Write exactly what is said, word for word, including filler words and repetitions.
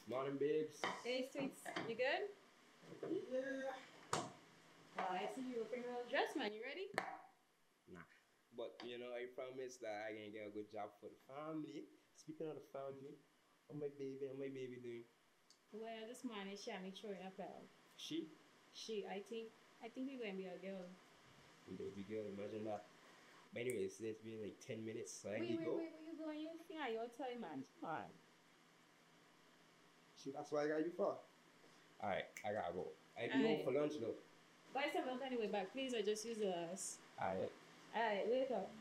Morning, babes. Hey, sweets, you good? Yeah. Uh, I see you looking real dressed, man. You ready? Nah. But you know, I promise that I can get a good job for the family. Speaking of the family, how my baby, how my baby doing? Well, this man is Shami throwing a pal. She? She, I think, I think we're going to be a girl. Baby girl, imagine that. But anyways, it's been like ten minutes, so I Wait, need to wait, go. wait, where you going? You think I your time, man? Come on. Shoot, that's what I got you for. Alright, I gotta go. I be home for Alright. lunch though. Buy some milk anyway, back. Please, I just use the last. Alright. Alright, later.